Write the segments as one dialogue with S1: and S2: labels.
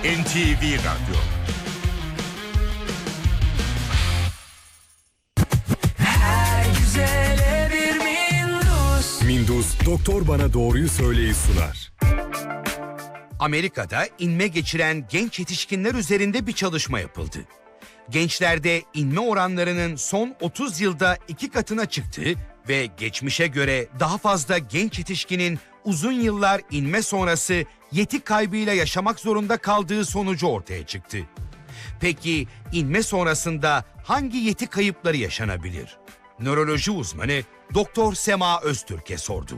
S1: NTV Radyo.
S2: Her güzele bir Mindus.
S3: Mindus Doktor Bana Doğruyu Söyleyi sunar.
S1: Amerika'da inme geçiren genç yetişkinler üzerinde bir çalışma yapıldı. Gençlerde inme oranlarının son 30 yılda 2 katına çıktı ve geçmişe göre daha fazla genç yetişkinin uzun yıllar inme sonrası yeti kaybıyla yaşamak zorunda kaldığı sonucu ortaya çıktı. Peki inme sonrasında hangi yeti kayıpları yaşanabilir? Nöroloji uzmanı Doktor Sema Öztürk'e sorduk.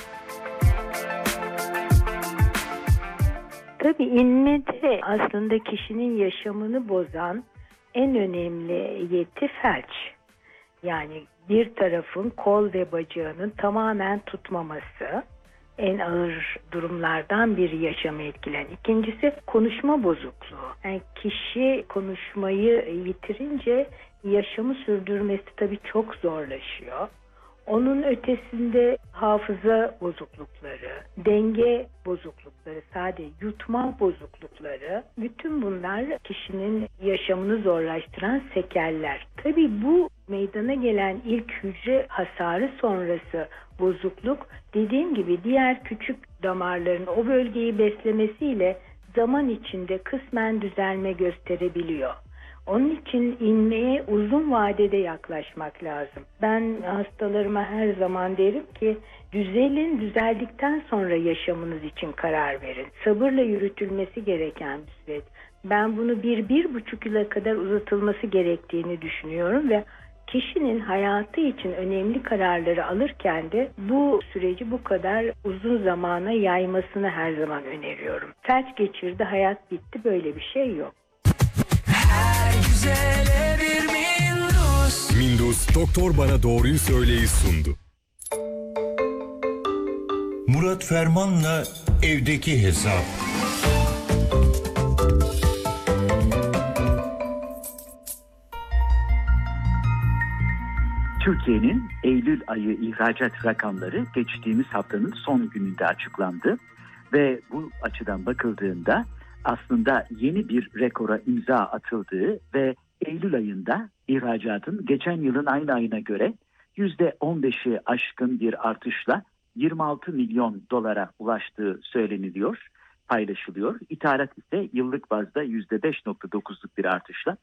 S4: Tabii inmede aslında kişinin yaşamını bozan en önemli yeti felç. Yani bir tarafın kol ve bacağının tamamen tutmaması en ağır durumlardan biri yaşamı etkilen. İkincisi konuşma bozukluğu. Yani kişi konuşmayı yitirince yaşamı sürdürmesi tabii çok zorlaşıyor. Onun ötesinde hafıza bozuklukları, denge bozuklukları, sadece yutma bozuklukları, bütün bunlar kişinin yaşamını zorlaştıran sekeller. Tabii bu meydana gelen ilk hücre hasarı sonrası bozukluk, dediğim gibi diğer küçük damarların o bölgeyi beslemesiyle zaman içinde kısmen düzelme gösterebiliyor. Onun için inmeye uzun vadede yaklaşmak lazım. Ben hastalarıma her zaman derim ki düzeldikten sonra yaşamınız için karar verin. Sabırla yürütülmesi gereken bir süreç. Ben bunu 1-1,5 yıla kadar uzatılması gerektiğini düşünüyorum ve kişinin hayatı için önemli kararları alırken de bu süreci bu kadar uzun zamana yaymasını her zaman öneriyorum. Felç geçirdi, hayat bitti, böyle bir şey yok.
S2: Her güzele bir Mindus.
S3: Mindus Doktor Bana Doğruyu Söyleyi sundu.
S5: Murat Ferman'la evdeki hesap.
S6: Türkiye'nin Eylül ayı ihracat rakamları geçtiğimiz haftanın son gününde açıklandı ve bu açıdan bakıldığında aslında yeni bir rekora imza atıldığı ve Eylül ayında ihracatın geçen yılın aynı ayına göre %15'i aşkın bir artışla 26 milyon dolara ulaştığı söyleniliyor, paylaşılıyor. İthalat ise yıllık bazda %5,9'luk bir artışla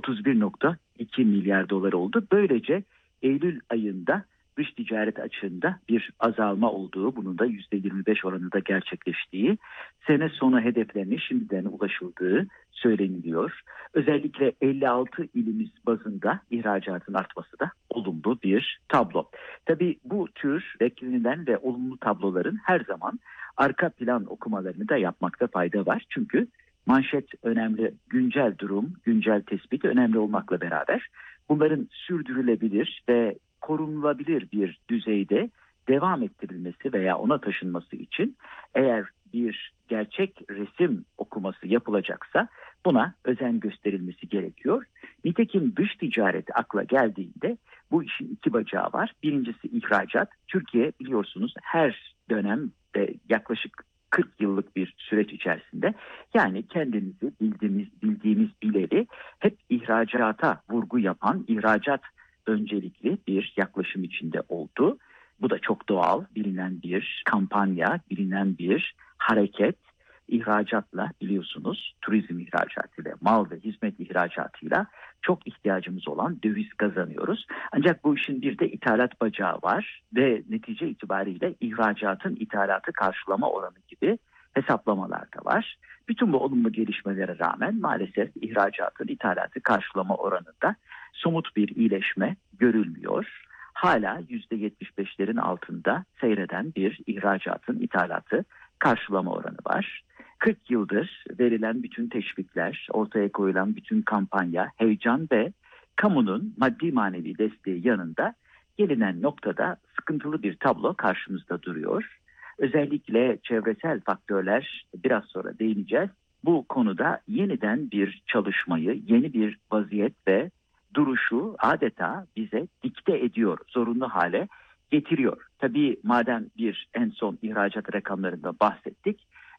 S6: 31,2 milyar dolar oldu. Böylece Eylül ayında dış ticaret açığında bir azalma olduğu, bunun da %25 oranında gerçekleştiği, sene sonu hedeflerine şimdiden ulaşıldığı söyleniliyor. Özellikle 56 ilimiz bazında ihracatın artması da olumlu bir tablo. Tabii bu tür beklenilen ve olumlu tabloların her zaman arka plan okumalarını da yapmakta fayda var. Çünkü manşet önemli, güncel durum, güncel tespit önemli olmakla beraber bunların sürdürülebilir ve korunulabilir bir düzeyde devam ettirilmesi veya ona taşınması için eğer bir gerçek resim okuması yapılacaksa buna özen gösterilmesi gerekiyor. Nitekim dış ticaret akla geldiğinde bu işin iki bacağı var. Birincisi ihracat. Türkiye biliyorsunuz her dönemde yaklaşık 40 yıllık bir süreç içerisinde, yani kendimizi bildiğimiz bileli hep ihracata vurgu yapan, ihracat öncelikli bir yaklaşım içinde oldu. Bu da çok doğal, bilinen bir kampanya, bilinen bir hareket. İhracatla biliyorsunuz turizm ihracatıyla, mal ve hizmet ihracatıyla çok ihtiyacımız olan döviz kazanıyoruz. Ancak bu işin bir de ithalat bacağı var ve netice itibariyle ihracatın ithalatı karşılama oranı gibi hesaplamalar da var. Bütün bu olumlu gelişmelere rağmen maalesef ihracatın ithalatı karşılama oranında somut bir iyileşme görülmüyor. Hala %75'lerin altında seyreden bir ihracatın ithalatı karşılama oranı var. 40 yıldır verilen bütün teşvikler, ortaya koyulan bütün kampanya, heyecan ve kamunun maddi manevi desteği yanında gelinen noktada sıkıntılı bir tablo karşımızda duruyor. Özellikle çevresel faktörler, biraz sonra değineceğiz. Bu konuda yeniden bir çalışmayı, yeni bir vaziyet ve duruşu adeta bize dikte ediyor, zorunlu hale getiriyor. Tabii madem en son ihracat rakamlarında bahsettik,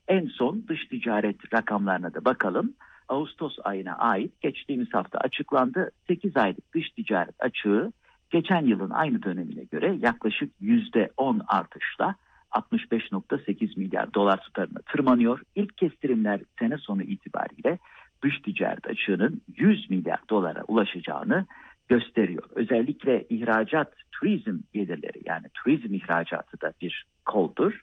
S6: En son dış ticaret rakamlarına da bakalım. Ağustos ayına ait geçtiğimiz hafta açıklandı. 8 aylık dış ticaret açığı geçen yılın aynı dönemine göre yaklaşık %10 artışla 65.8 milyar dolar tutarına tırmanıyor. İlk kestirimler sene sonu itibariyle dış ticaret açığının 100 milyar dolara ulaşacağını gösteriyor. Özellikle ihracat, turizm gelirleri, yani turizm ihracatı da bir koldur.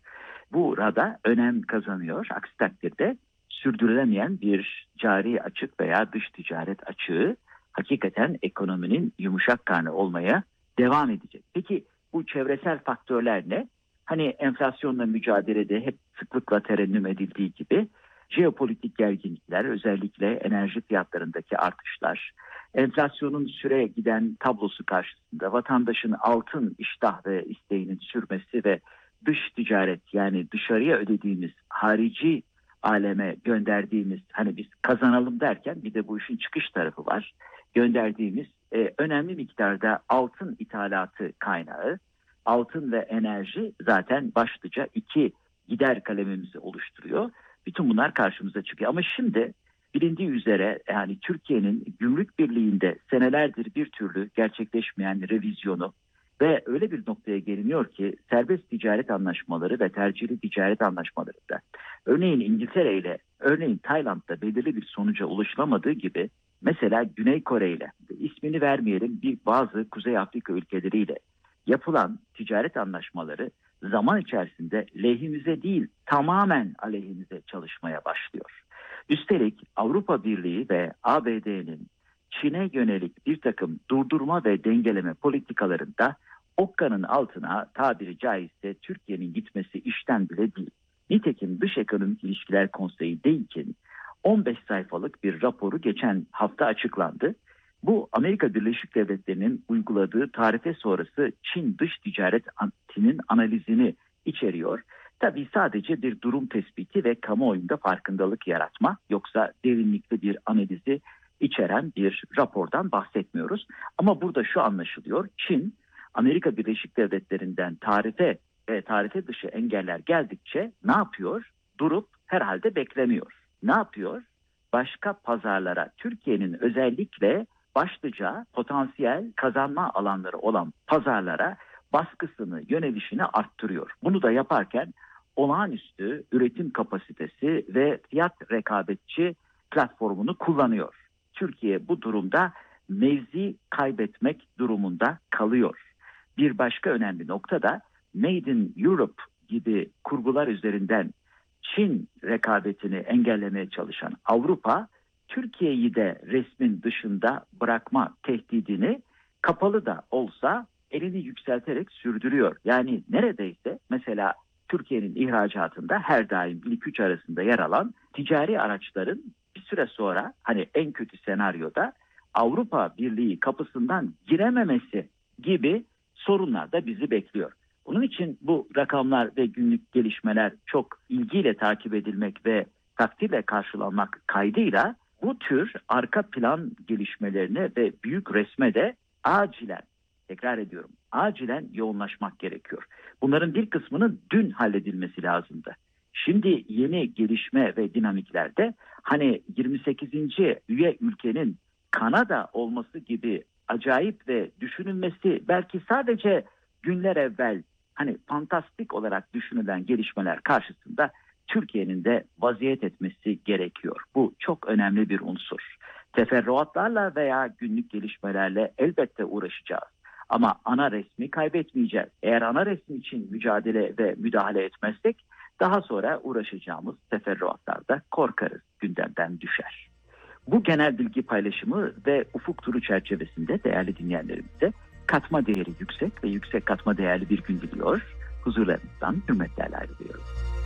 S6: Burada önem kazanıyor. Aksi takdirde sürdürülemeyen bir cari açık veya dış ticaret açığı hakikaten ekonominin yumuşak karnı olmaya devam edecek. Peki bu çevresel faktörler ne? Hani enflasyonla mücadelede hep sıklıkla terennüm edildiği gibi jeopolitik gerginlikler, özellikle enerji fiyatlarındaki artışlar, enflasyonun süre giden tablosu karşısında vatandaşın altın iştah ve isteğinin sürmesi ve dış ticaret, yani dışarıya ödediğimiz harici aleme gönderdiğimiz, hani biz kazanalım derken bir de bu işin çıkış tarafı var, gönderdiğimiz önemli miktarda altın ithalatı kaynağı, altın ve enerji zaten başlıca iki gider kalemimizi oluşturuyor. Bütün bunlar karşımıza çıkıyor. Ama şimdi bilindiği üzere yani Türkiye'nin gümrük birliğinde senelerdir bir türlü gerçekleşmeyen revizyonu ve öyle bir noktaya geliniyor ki serbest ticaret anlaşmaları ve tercihli ticaret anlaşmalarında örneğin İngiltere ile, örneğin Tayland'da belirli bir sonuca ulaşılamadığı gibi mesela Güney Kore ile, ismini vermeyelim, bazı Kuzey Afrika ülkeleriyle yapılan ticaret anlaşmaları zaman içerisinde lehimize değil tamamen aleyhimize çalışmaya başlıyor. Üstelik Avrupa Birliği ve ABD'nin Çin'e yönelik bir takım durdurma ve dengeleme politikalarında okkanın altına tabiri caizse Türkiye'nin gitmesi işten bile değil. Nitekim Dış Ekonomik İlişkiler Konseyi DEİK'in 15 sayfalık bir raporu geçen hafta açıklandı. Bu Amerika Birleşik Devletleri'nin uyguladığı tarife sonrası Çin dış ticaretinin analizini içeriyor. Tabii sadece bir durum tespiti ve kamuoyunda farkındalık yaratma, yoksa derinlikli bir analizi içeren bir rapordan bahsetmiyoruz. Ama burada şu anlaşılıyor: Çin, Amerika Birleşik Devletleri'nden tarife ve tarife dışı engeller geldikçe ne yapıyor? Durup herhalde beklemiyor. Ne yapıyor? Başka pazarlara, Türkiye'nin özellikle başlıca potansiyel kazanma alanları olan pazarlara baskısını, yönelişini arttırıyor. Bunu da yaparken olağanüstü üretim kapasitesi ve fiyat rekabetçi platformunu kullanıyor. Türkiye bu durumda mevzi kaybetmek durumunda kalıyor. Bir başka önemli nokta da Made in Europe gibi kurgular üzerinden Çin rekabetini engellemeye çalışan Avrupa, Türkiye'yi de resmin dışında bırakma tehdidini kapalı da olsa elini yükselterek sürdürüyor. Yani neredeyse mesela Türkiye'nin ihracatında her daim ilk 3 arasında yer alan ticari araçların bir süre sonra, hani en kötü senaryoda Avrupa Birliği kapısından girememesi gibi sorunlar da bizi bekliyor. Bunun için bu rakamlar ve günlük gelişmeler çok ilgiyle takip edilmek ve takdirle karşılanmak kaydıyla bu tür arka plan gelişmelerine ve büyük resme de acilen, tekrar ediyorum, acilen yoğunlaşmak gerekiyor. Bunların bir kısmının dün halledilmesi lazımdı. Şimdi yeni gelişme ve dinamiklerde hani 28. üye ülkenin Kanada olması gibi acayip ve düşünülmesi belki sadece günler evvel hani fantastik olarak düşünülen gelişmeler karşısında Türkiye'nin de vaziyet etmesi gerekiyor. Bu çok önemli bir unsur. Teferruatlarla veya günlük gelişmelerle elbette uğraşacağız. Ama ana resmi kaybetmeyeceğiz. Eğer ana resmi için mücadele ve müdahale etmezsek daha sonra uğraşacağımız teferruatlarda korkarız gündemden düşer. Bu genel bilgi paylaşımı ve ufuk turu çerçevesinde değerli dinleyenlerimize katma değeri yüksek ve yüksek katma değerli bir gün diliyor. Huzurlarınızdan hürmetlerle diliyorum.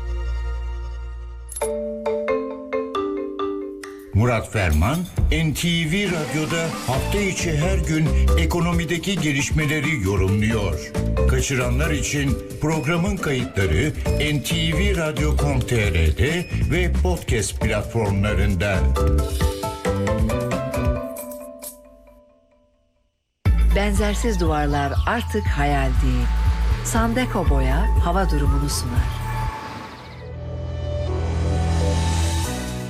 S5: Murat Ferman, NTV Radyo'da hafta içi her gün ekonomideki gelişmeleri yorumluyor. Kaçıranlar için programın kayıtları ntvradio.com.tr'de ve podcast platformlarında.
S7: Benzersiz duvarlar artık hayal değil. Sandeko Boya hava durumunu sunar.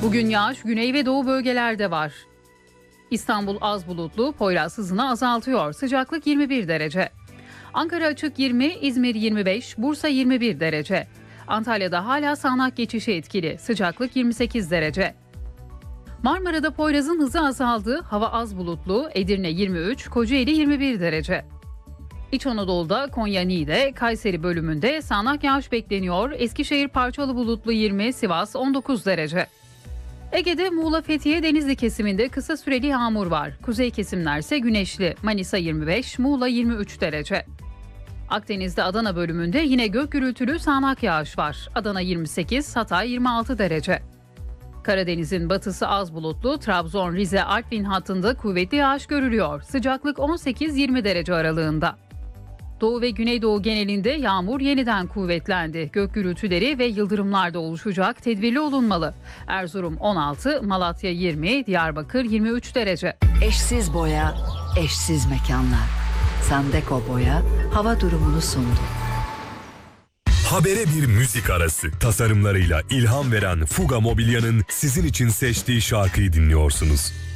S8: Bugün yağış güney ve doğu bölgelerde var. İstanbul az bulutlu, Poyraz hızını azaltıyor. Sıcaklık 21 derece. Ankara açık 20, İzmir 25, Bursa 21 derece. Antalya'da hala sağanak geçişi etkili. Sıcaklık 28 derece. Marmara'da Poyraz'ın hızı azaldı. Hava az bulutlu. Edirne 23, Kocaeli 21 derece. İç Anadolu'da Konya Niğde, Kayseri bölümünde sağanak yağış bekleniyor. Eskişehir parçalı bulutlu 20, Sivas 19 derece. Ege'de Muğla, Fethiye, Denizli kesiminde kısa süreli yağmur var. Kuzey kesimlerse güneşli. Manisa 25, Muğla 23 derece. Akdeniz'de Adana bölümünde yine gök gürültülü sağanak yağış var. Adana 28, Hatay 26 derece. Karadeniz'in batısı az bulutlu, Trabzon, Rize, Artvin hattında kuvvetli yağış görülüyor. Sıcaklık 18-20 derece aralığında. Doğu ve Güneydoğu genelinde yağmur yeniden kuvvetlendi. Gök gürültüleri ve yıldırımlar da oluşacak, tedbirli olunmalı. Erzurum 16, Malatya 20, Diyarbakır 23 derece.
S7: Eşsiz boya, eşsiz mekanlar. Sandeko Boya hava durumunu sundu.
S3: Habere bir müzik arası. Tasarımlarıyla ilham veren Fuga Mobilya'nın sizin için seçtiği şarkıyı dinliyorsunuz.